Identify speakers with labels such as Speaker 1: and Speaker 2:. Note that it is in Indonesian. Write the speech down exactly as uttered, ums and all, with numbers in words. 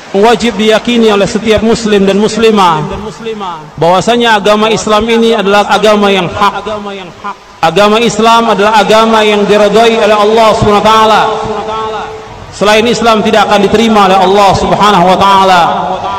Speaker 1: wajib diyakini oleh setiap muslim dan muslimah bahwasanya agama Islam ini adalah agama yang hak. Agama Islam adalah agama yang diridhai oleh Allah Subhanahu wa taala. Selain Islam tidak akan diterima oleh Allah Subhanahu wa taala.